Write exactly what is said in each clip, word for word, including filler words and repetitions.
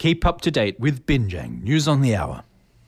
Keep up to date with Binjang News on the Hour.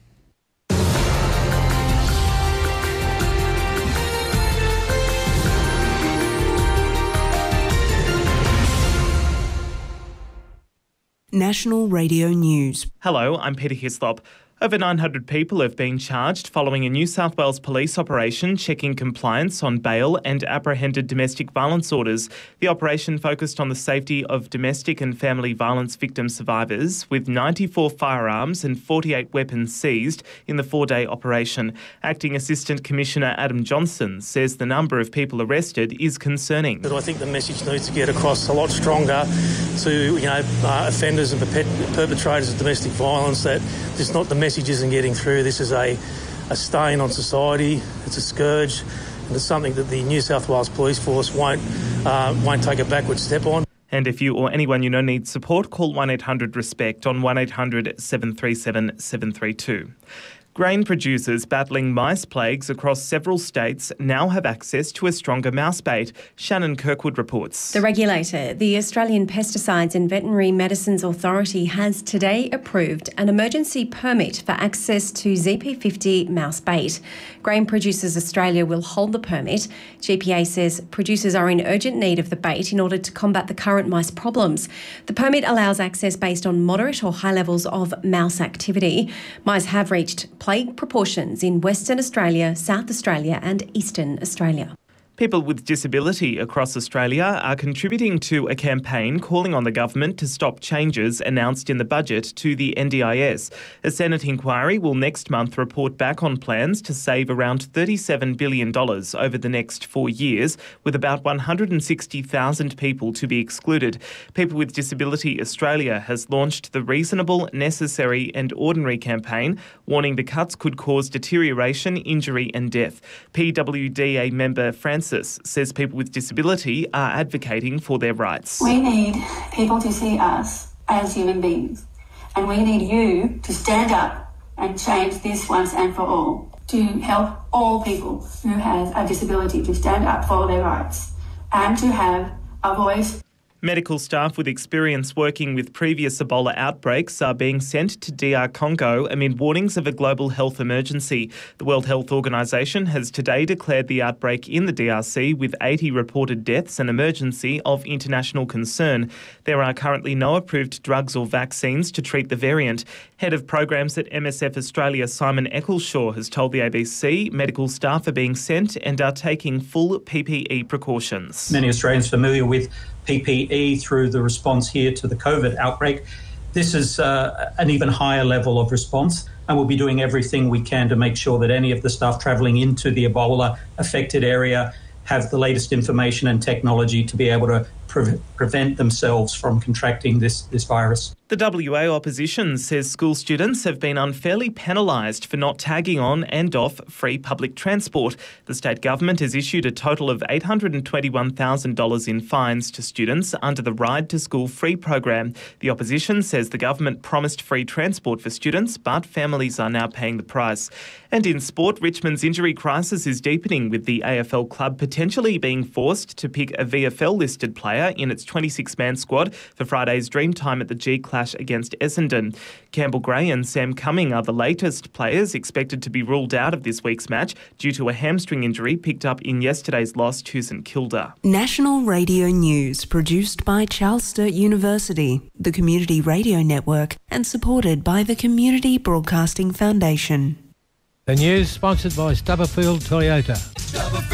National Radio News. Hello, I'm Peter Hislop. Over nine hundred people have been charged following a New South Wales police operation checking compliance on bail and apprehended domestic violence orders. The operation focused on the safety of domestic and family violence victim survivors, with ninety-four firearms and forty-eight weapons seized in the four-day operation. Acting Assistant Commissioner Adam Johnson says the number of people arrested is concerning. I think the message needs to get across a lot stronger to, you know, uh, offenders and perpet- perpetrators of domestic violence that it's not the message isn't getting through. This is a, a stain on society. It's a scourge, and it's something that the New South Wales Police Force won't uh, won't take a backward step on. And if you or anyone you know needs support, call one eight hundred RESPECT on one eight hundred seven three seven seven three two. Grain producers battling mice plagues across several states now have access to a stronger mouse bait. Shannon Kirkwood reports. The regulator, the Australian Pesticides and Veterinary Medicines Authority, has today approved an emergency permit for access to Z P fifty mouse bait. Grain Producers Australia will hold the permit. G P A says producers are in urgent need of the bait in order to combat the current mice problems. The permit allows access based on moderate or high levels of mouse activity. Mice have reached plague proportions in Western Australia, South Australia and Eastern Australia. People with disability across Australia are contributing to a campaign calling on the government to stop changes announced in the budget to the N D I S. A Senate inquiry will next month report back on plans to save around thirty-seven billion dollars over the next four years, with about one hundred sixty thousand people to be excluded. People with Disability Australia has launched the Reasonable, Necessary and Ordinary campaign, warning the cuts could cause deterioration, injury and death. P W D A member Francis says people with disability are advocating for their rights. We need people to see us as human beings, and we need you to stand up and change this once and for all, to help all people who have a disability to stand up for their rights and to have a voice. Medical staff with experience working with previous Ebola outbreaks are being sent to D R Congo amid warnings of a global health emergency. The World Health Organization has today declared the outbreak in the D R C with eighty reported deaths an emergency of international concern. There are currently no approved drugs or vaccines to treat the variant. Head of programs at M S F Australia, Simon Eccleshaw, has told the A B C medical staff are being sent and are taking full P P E precautions. Many Australians familiar with P P E through the response here to the COVID outbreak. This is uh, an even higher level of response, and we'll be doing everything we can to make sure that any of the staff travelling into the Ebola affected area have the latest information and technology to be able to pre- prevent themselves from contracting this, this virus. The W A opposition says school students have been unfairly penalised for not tagging on and off free public transport. The state government has issued a total of eight hundred twenty-one thousand dollars in fines to students under the Ride to School Free program. The opposition says the government promised free transport for students, but families are now paying the price. And in sport, Richmond's injury crisis is deepening, with the A F L club potentially being forced to pick a V F L-listed player in its twenty-six man squad for Friday's Dreamtime at the G Clash against Essendon. Campbell Gray and Sam Cumming are the latest players expected to be ruled out of this week's match due to a hamstring injury picked up in yesterday's loss to St Kilda. National Radio News, produced by Charles Sturt University, the Community Radio Network, and supported by the Community Broadcasting Foundation. The news sponsored by Stubberfield Toyota.